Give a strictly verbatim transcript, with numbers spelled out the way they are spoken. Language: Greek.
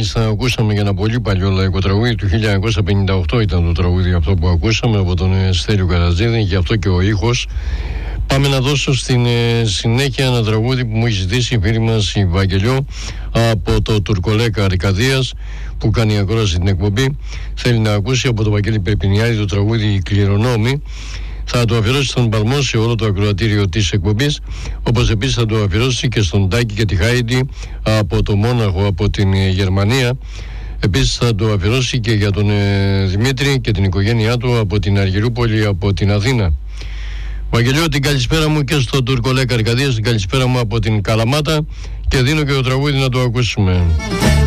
Μάλιστα ακούσαμε για ένα πολύ παλιό λαϊκό τραγούδι του χίλια εννιακόσια πενήντα οκτώ, ήταν το τραγούδι αυτό που ακούσαμε από τον Στέλιο Καρατζίδη, γι' αυτό και ο ήχος. Πάμε να δώσω στην ε, συνέχεια ένα τραγούδι που μου έχει ζητήσει η φίλη μας η Βαγγελιό από το Τουρκολέκα Αρκαδίας, που κάνει ακρόαση την εκπομπή. Θέλει να ακούσει από τον Βαγγέλη Περπινιάδη το τραγούδι «Η Κληρονόμη». Θα το αφιερώσει στον Παλμό σε όλο το ακροατήριο της εκπομπής, όπως επίσης θα το αφιερώσει και στον Τάκη και τη Χάιντι από το Μόναχο, από την Γερμανία. Επίσης θα το αφιερώσει και για τον ε, Δημήτρη και την οικογένειά του από την Αργυρούπολη, από την Αθήνα. Βαγγελιό, την καλησπέρα μου και στο Τουρκολέκα Αρκαδίας, την καλησπέρα μου από την Καλαμάτα, και δίνω και το τραγούδι να το ακούσουμε.